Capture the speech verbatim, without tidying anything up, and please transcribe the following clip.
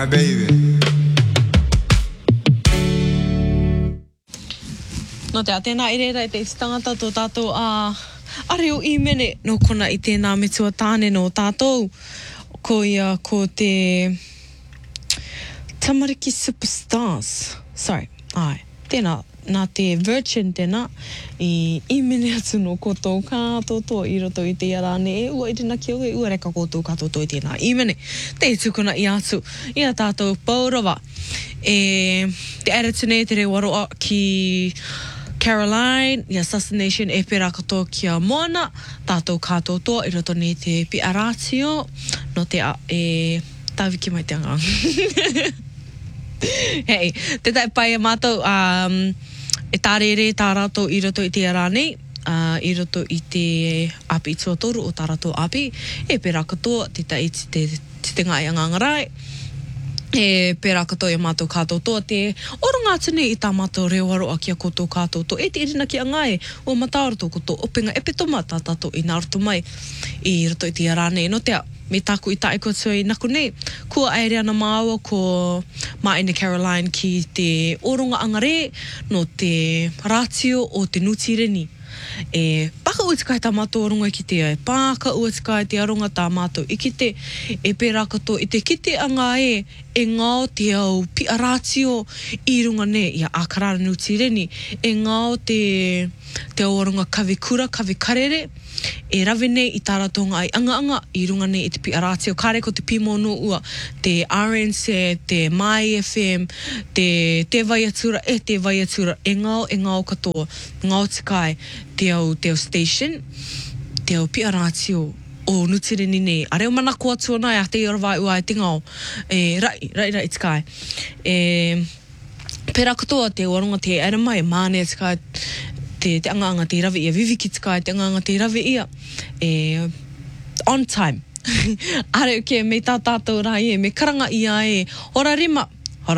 my baby. No te atena i reira i te tangata tō tātou a areo i mene no kona i tēnā me tua tāne no tātou. Ko ia ko te Tamariki Superstars. Sorry, ai. Tēnā, nā te Virgin tēnā i i mene atu no kotou kātoto i roto i te arane e ua i tēnā ki o e ua reka kotou kātoto i tēnā i mene. Te tukuna i atu i a tātou paurawa. E te aratune te re waroa ki Caroline, i assassination e pera katoa ki a Moana, tātou kātoto i roto ni te pi aratio, no te a, e tāwiki mai te anga. Hei, te tai pai a mātou, um, e tārere tā rato i roto i te arane, uh, i roto i te api i tuatoru o tā rato api, e pera katoa, te tai te, te, te ngai angangarai, e pera katoa i mātou kātoto te oranga tine i tā mātou rewaroa ki a kotou kātoto e te irina ki a ngai o mataoroto kotou openga e petoma tā tātou i nā roto mai i roto i te arane no te me tāku i tae kotua i naku nei kua aere ana māua ko Maina Caroline ki te oronga angare no te ratio o te nutireni e paka ua tikai tā mātou aronga i ki te ai, paka ua tikai te aronga tā mātou i ki te e pera kato i te kite anga e e ngāo te au pi aratio i runga ne i a akarara nuti reni e ngāo te te au aronga kawe kura, kawe karere e rawe nei i tā ratonga ai anga anga i runga nei i te pi aratio kare ko te pimo no ua te R N C, te Mai F M te te vaiatura e te vaiatura e ngāo e ngāo katoa ngāo tikai te au te au station te au pi aratio o nutireni nei. A reo manako atua nai a te iorowai ua e te ngāo. E rai, rai, rai tikai. E pera katoa te waronga te aramai, māne tikai te, te anga-anga te rawe ia, viviki tikai te anga-anga te rawe ia. E on time. Are ke me tā tātou rai e, me karanga ia e, ora rima,